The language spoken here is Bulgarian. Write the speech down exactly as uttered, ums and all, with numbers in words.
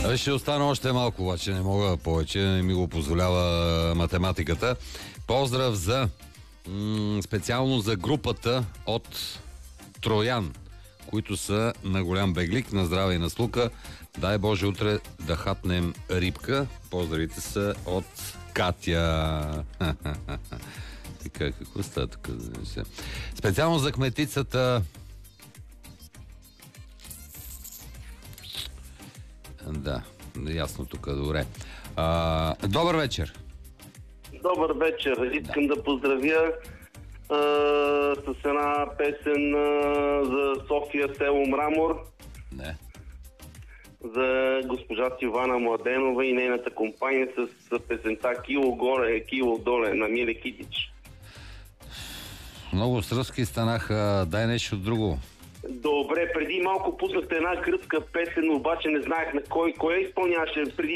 Ще остана още малко, обаче не мога повече, не ми го позволява математиката. Поздрав за м- специално за групата от Троян, които са на голям беглик, на здраве и на слука. Дай Боже утре да хапнем рибка. Поздравите са от Катя. Така, какво става тук? Специално за кметицата. Да, ясно тук, добре. А, добър вечер. Добър вечер. Искам да, да поздравя а, с една песен а, за София, село Мрамор. Не. За госпожа Силвана Младенова и нейната компания с песента "Кило горе, кило доле" на Миле Китич. Много сръзки станаха. Дай нещо друго. Добре, преди малко пуснахте една гръцка песен, обаче не знаех на кой, кой изпълняваше преди